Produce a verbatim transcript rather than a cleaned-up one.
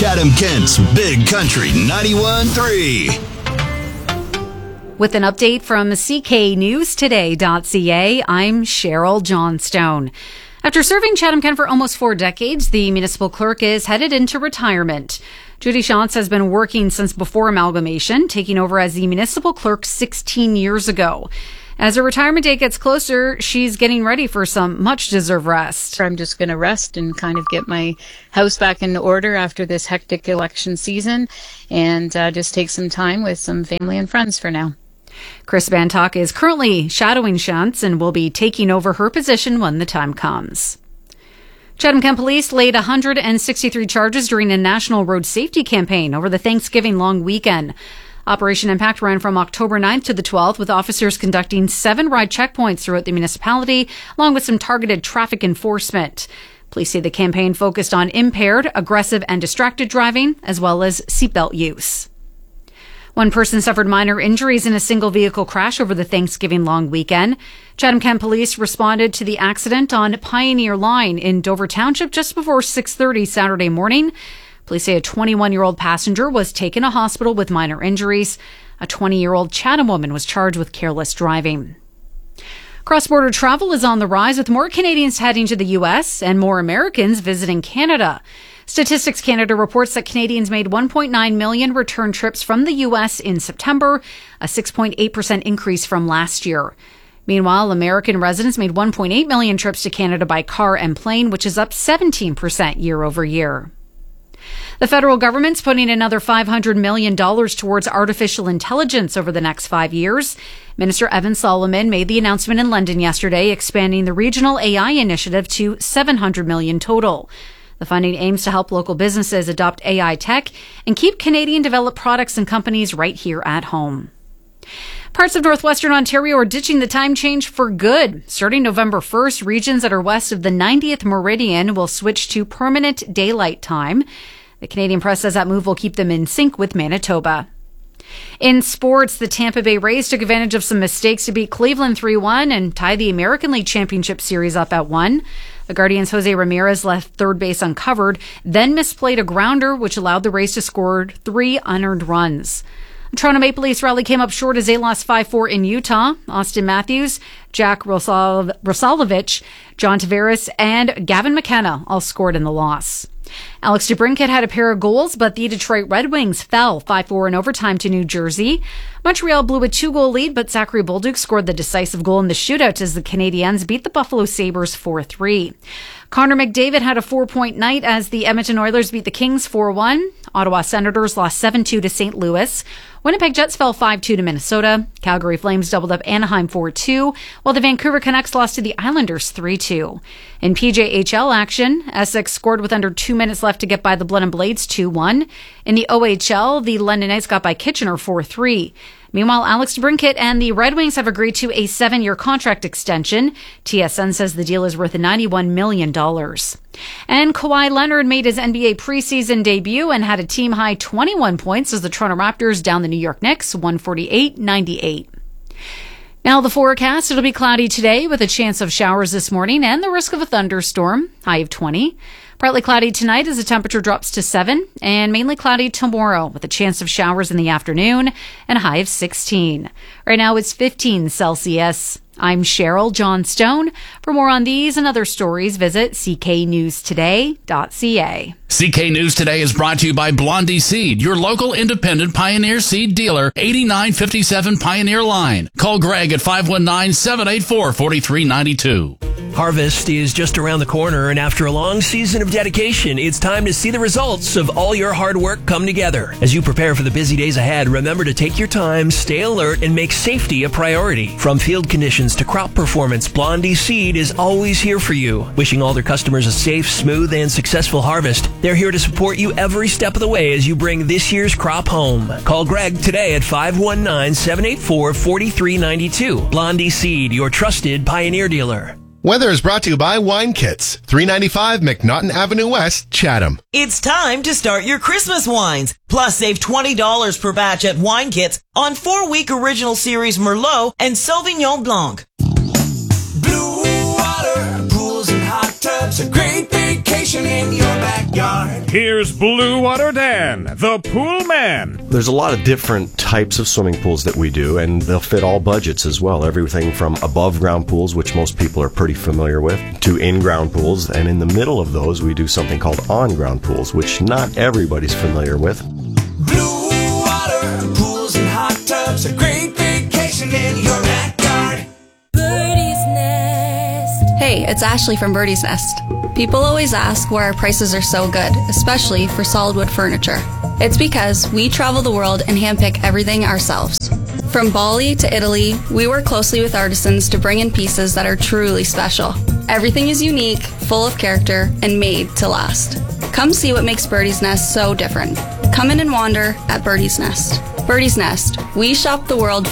Chatham-Kent's Big Country ninety-one point three. With an update from C K News Today dot C A, I'm Cheryl Johnstone. After serving Chatham-Kent for almost four decades, the municipal clerk is headed into retirement. Judy Shantz has been working since before amalgamation, taking over as the municipal clerk sixteen years ago. As her retirement date gets closer, she's getting ready for some much-deserved rest. I'm just going to rest and kind of get my house back in order after this hectic election season and uh, just take some time with some family and friends for now. Chris Bantock is currently shadowing Shantz and will be taking over her position when the time comes. Chatham-Kent Police laid one hundred sixty-three charges during a national road safety campaign over the Thanksgiving long weekend. Operation Impact ran from October ninth to the twelfth, with officers conducting seven ride checkpoints throughout the municipality, along with some targeted traffic enforcement. Police say the campaign focused on impaired, aggressive, and distracted driving, as well as seatbelt use. One person suffered minor injuries in a single vehicle crash over the Thanksgiving long weekend. Chatham-Kent Police responded to the accident on Pioneer Line in Dover Township just before six thirty Saturday morning. Police say a twenty-one-year-old passenger was taken to hospital with minor injuries. A twenty-year-old Chatham woman was charged with careless driving. Cross-border travel is on the rise, with more Canadians heading to the U S and more Americans visiting Canada. Statistics Canada reports that Canadians made one point nine million return trips from the U S in September, a six point eight percent increase from last year. Meanwhile, American residents made one point eight million trips to Canada by car and plane, which is up seventeen percent year over year. The federal government's putting another five hundred million dollars towards artificial intelligence over the next five years. Minister Evan Solomon made the announcement in London yesterday, expanding the regional A I initiative to seven hundred million dollars total. The funding aims to help local businesses adopt A I tech and keep Canadian-developed products and companies right here at home. Parts of northwestern Ontario are ditching the time change for good. Starting November first, regions that are west of the ninetieth meridian will switch to permanent daylight time. The Canadian Press says that move will keep them in sync with Manitoba. In sports, the Tampa Bay Rays took advantage of some mistakes to beat Cleveland three one and tie the American League Championship Series up at one. The Guardians' Jose Ramirez left third base uncovered, then misplayed a grounder, which allowed the Rays to score three unearned runs. The Toronto Maple Leafs rally came up short as they lost five four in Utah. Austin Matthews, Jack Rosal- Rosalovic, John Tavares, and Gavin McKenna all scored in the loss. Alex DeBrincat had a pair of goals, but the Detroit Red Wings fell five four in overtime to New Jersey. Montreal blew a two-goal lead, but Zachary Bolduc scored the decisive goal in the shootout as the Canadiens beat the Buffalo Sabres four three. Connor McDavid had a four-point night as the Edmonton Oilers beat the Kings four one. Ottawa Senators lost seven two to Saint Louis. Winnipeg Jets fell five two to Minnesota. Calgary Flames doubled up Anaheim four two, while the Vancouver Canucks lost to the Islanders three two. In P J H L action, Essex scored with under two minutes left to get by the Blood and Blades two one. In the O H L, the London Knights got by Kitchener four three. Meanwhile, Alex DeBrincat and the Red Wings have agreed to a seven-year contract extension. T S N says the deal is worth ninety-one million dollars. And Kawhi Leonard made his N B A preseason debut and had a team-high twenty-one points as the Toronto Raptors down the New York Knicks one forty-eight ninety-eight. Now the forecast, it'll be cloudy today with a chance of showers this morning and the risk of a thunderstorm, high of twenty. Partly cloudy tonight as the temperature drops to seven, and mainly cloudy tomorrow with a chance of showers in the afternoon and a high of sixteen. Right now it's fifteen Celsius. I'm Cheryl Johnstone. For more on these and other stories, visit C K News Today dot C A. C K News Today is brought to you by Blondie Seed, your local independent Pioneer Seed dealer, eighty-nine fifty-seven Pioneer Line. Call Greg at five one nine, seven eight four, four three nine two. Harvest is just around the corner, and after a long season of dedication, it's time to see the results of all your hard work come together. As you prepare for the busy days ahead, remember to take your time, stay alert, and make safety a priority. From field conditions to crop performance, Blondie Seed is always here for you. Wishing all their customers a safe, smooth, and successful harvest. They're here to support you every step of the way as you bring this year's crop home. Call Greg today at five one nine, seven eight four, four three nine two. Blondie Seed, your trusted Pioneer dealer. Weather is brought to you by Wine Kits, three ninety-five McNaughton Avenue West, Chatham. It's time to start your Christmas wines. Plus, save twenty dollars per batch at Wine Kits on four-week original series Merlot and Sauvignon Blanc. Blue water, pools and hot tubs, a great vacation. vacation in your backyard. Here's Blue Water Dan, the pool man. There's a lot of different types of swimming pools that we do, and they'll fit all budgets as well. Everything from above-ground pools, which most people are pretty familiar with, to in-ground pools, and in the middle of those, we do something called on-ground pools, which not everybody's familiar with. Blue water, pools and hot tubs, a great vacation in your backyard. Birdie's Nest. Hey, it's Ashley from Birdie's Nest. People always ask why our prices are so good, especially for solid wood furniture. It's because we travel the world and handpick everything ourselves. From Bali to Italy, we work closely with artisans to bring in pieces that are truly special. Everything is unique, full of character, and made to last. Come see what makes Birdie's Nest so different. Come in and wander at Birdie's Nest. Birdie's Nest. We shop the world